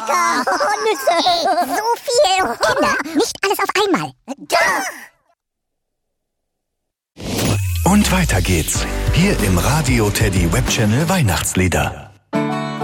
lecker. Nüsse. So viel. Kinder, nicht alles auf einmal. Und weiter geht's. Hier im Radio Teddy Webchannel Weihnachtslieder.